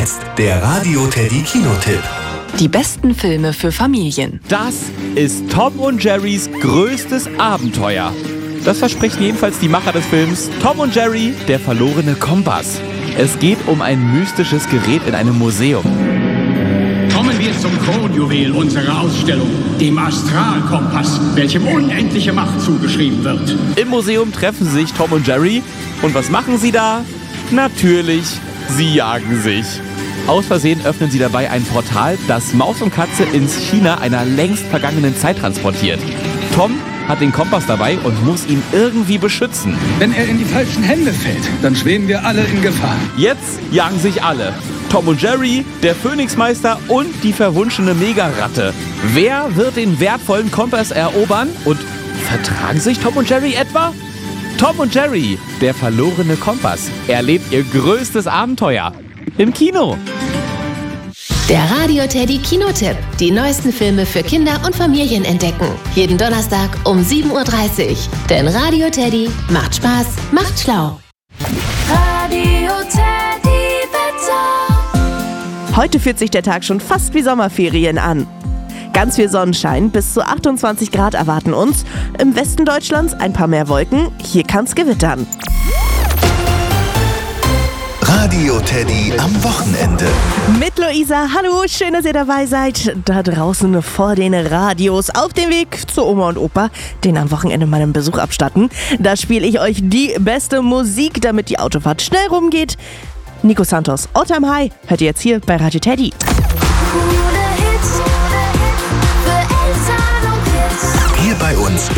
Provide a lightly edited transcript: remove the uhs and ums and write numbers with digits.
jetzt der Radio Teddy Kinotipp. Die besten Filme für Familien. Das ist Tom und Jerrys größtes Abenteuer. Das versprechen jedenfalls die Macher des Films Tom und Jerry, der verlorene Kompass. Es geht um ein mystisches Gerät in einem Museum. Kommen wir zum Kronjuwel unserer Ausstellung, dem Astralkompass, welchem unendliche Macht zugeschrieben wird. Im Museum treffen sich Tom und Jerry. Und was machen sie da? Natürlich, sie jagen sich. Aus Versehen öffnen sie dabei ein Portal, das Maus und Katze ins China einer längst vergangenen Zeit transportiert. Tom hat den Kompass dabei und muss ihn irgendwie beschützen. Wenn er in die falschen Hände fällt, dann schweben wir alle in Gefahr. Jetzt jagen sich alle. Tom und Jerry, der Phönixmeister und die verwunschene Megaratte. Wer wird den wertvollen Kompass erobern? Und vertragen sich Tom und Jerry etwa? Tom und Jerry, der verlorene Kompass, erlebt ihr größtes Abenteuer im Kino. Der Radio Teddy Kinotipp. Die neuesten Filme für Kinder und Familien entdecken. Jeden Donnerstag um 7:30 Uhr. Denn Radio Teddy macht Spaß, macht schlau. Radio Teddy Wetter. Heute fühlt sich der Tag schon fast wie Sommerferien an. Ganz viel Sonnenschein, bis zu 28 Grad erwarten uns. Im Westen Deutschlands ein paar mehr Wolken. Hier kann's gewittern. Radio Teddy am Wochenende. Mit Luisa, hallo, schön, dass ihr dabei seid. Da draußen vor den Radios, auf dem Weg zu Oma und Opa, denen am Wochenende meinen Besuch abstatten. Da spiele ich euch die beste Musik, damit die Autofahrt schnell rumgeht. Nico Santos, All Time High, hört ihr jetzt hier bei Radio Teddy. Coole Hits für Eltern und Kids. Hier bei uns